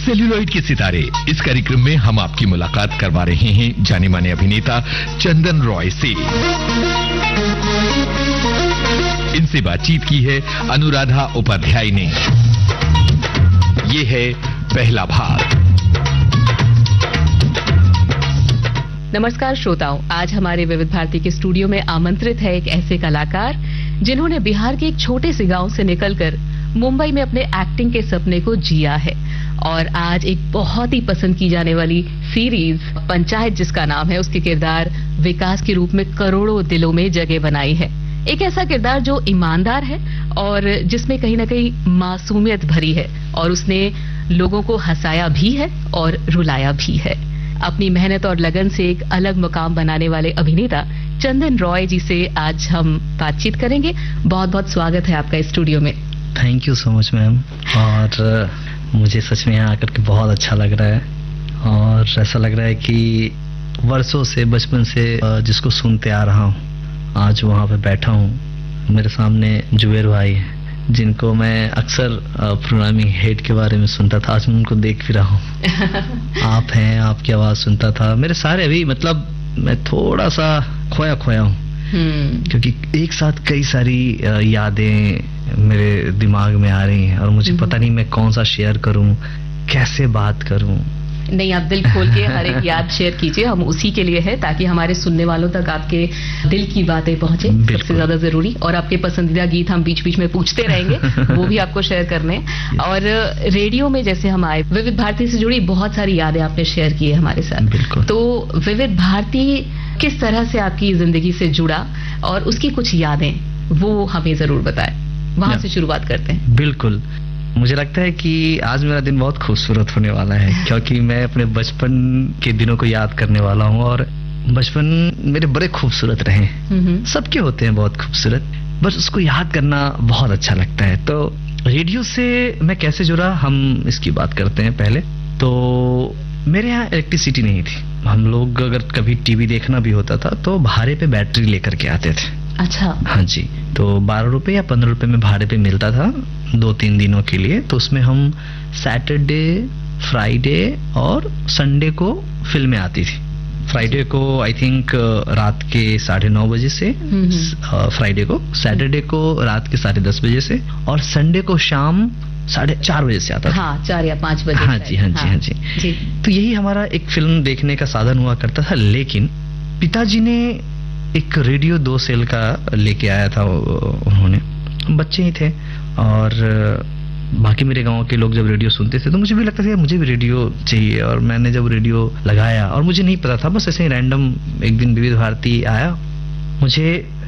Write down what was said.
Celluloid के सितारे। इस कार्यक्रम में हम आपकी मुलाकात करवा रहे हैं जाने माने अभिनेता चंदन रॉय से। इनसे बातचीत की है अनुराधा उपाध्याय ने। ये है पहला भाग। नमस्कार श्रोताओं, आज हमारे विविध भारती के स्टूडियो में आमंत्रित है एक ऐसे कलाकार जिन्होंने बिहार के एक छोटे से गांव से निकलकर मुंबई में अपने एक्टिंग के सपने को जिया है और आज एक बहुत ही पसंद की जाने वाली सीरीज पंचायत जिसका नाम है, उसके किरदार विकास के रूप में करोड़ों दिलों में जगह बनाई है। एक ऐसा किरदार जो ईमानदार है और जिसमें कहीं ना कहीं मासूमियत भरी है और उसने लोगों को हंसाया भी है और रुलाया भी है। अपनी मेहनत और लगन से एक अलग मुकाम बनाने वाले अभिनेता चंदन रॉय जी से आज हम बातचीत करेंगे। बहुत बहुत स्वागत है आपका स्टूडियो में। Thank you so much ma'am. और मुझे सच में यहाँ आकर के बहुत अच्छा लग रहा है और ऐसा लग रहा है कि वर्षों से, बचपन से जिसको सुनते आ रहा हूँ, आज वहाँ पे बैठा हूँ। मेरे सामने जुबेर भाई हैं जिनको मैं अक्सर प्रोग्रामिंग हेड के बारे में सुनता था, आज मैं उनको देख भी रहा हूँ। आप हैं, आपकी आवाज सुनता था। मेरे सारे अभी मतलब मैं थोड़ा सा खोया हूँ क्योंकि एक साथ कई सारी यादें मेरे दिमाग में आ रही हैं और मुझे पता नहीं मैं कौन सा शेयर करूँ, कैसे बात करूँ। नहीं, आप दिल खोल के हर एक याद शेयर कीजिए, हम उसी के लिए है ताकि हमारे सुनने वालों तक आपके दिल की बातें पहुंचे, सबसे ज्यादा जरूरी। और आपके पसंदीदा गीत हम बीच बीच में पूछते रहेंगे, वो भी आपको शेयर करने। और रेडियो में जैसे हम आए, विविध भारती से जुड़ी बहुत सारी यादें आपने शेयर की है हमारे साथ। तो विविध भारती किस तरह से आपकी जिंदगी से जुड़ा और उसकी कुछ यादें वो हमें जरूर बताएं। वहां से शुरुआत करते हैं। बिल्कुल, मुझे लगता है कि आज मेरा दिन बहुत खूबसूरत होने वाला है क्योंकि मैं अपने बचपन के दिनों को याद करने वाला हूँ और बचपन मेरे बड़े खूबसूरत रहे। सबके होते हैं बहुत खूबसूरत, बस उसको याद करना बहुत अच्छा लगता है। तो रेडियो से मैं कैसे जुड़ा, हम इसकी बात करते हैं पहले। तो मेरे यहाँ इलेक्ट्रिसिटी नहीं थी। हम लोग अगर कभी टीवी देखना भी होता था तो भाड़े पे बैटरी लेकर के आते थे। अच्छा। हाँ जी, तो 12 रुपए या 15 रुपए में भाड़े पे मिलता था 2-3 दिनों के लिए। तो उसमें हम सैटरडे, फ्राइडे और संडे को फिल्में आती थी। फ्राइडे को आई थिंक रात के 9:30 बजे से, फ्राइडे को, सैटरडे को रात के 10:30 बजे से और संडे को शाम 4:30 बजे से आता था। हाँ, 4 या 5 बजे। हाँ जी। तो यही हमारा एक फिल्म देखने का साधन हुआ करता था। लेकिन पिताजी ने एक रेडियो 2 सेल का लेके आया था। उन्होंने, बच्चे ही थे और बाकी मेरे गांव के लोग जब रेडियो सुनते थे तो मुझे भी लगता था मुझे भी रेडियो चाहिए। और मैंने जब रेडियो लगाया और मुझे नहीं पता था, बस ऐसे ही रैंडम एक दिन विविध भारती आया, मुझे